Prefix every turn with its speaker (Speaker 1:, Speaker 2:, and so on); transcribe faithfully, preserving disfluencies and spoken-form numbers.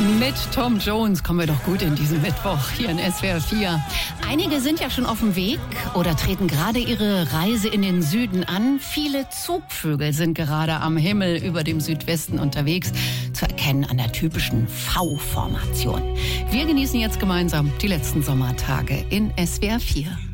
Speaker 1: Mit Tom Jones kommen wir doch gut in diesen Mittwoch hier in S W R vier. Einige sind ja schon auf dem Weg oder treten gerade ihre Reise in den Süden an. Viele Zugvögel sind gerade am Himmel über dem Südwesten unterwegs, zu erkennen an der typischen V-Formation. Wir genießen jetzt gemeinsam die letzten Sommertage in S W R vier.